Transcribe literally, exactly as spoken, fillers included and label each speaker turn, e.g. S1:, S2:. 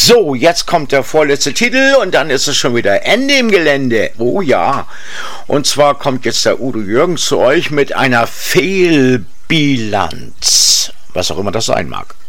S1: So, jetzt kommt der vorletzte Titel und dann ist es schon wieder Ende im Gelände. Oh ja. Und zwar kommt jetzt der Udo Jürgens zu euch mit einer Fehlbilanz. Was auch immer das sein mag.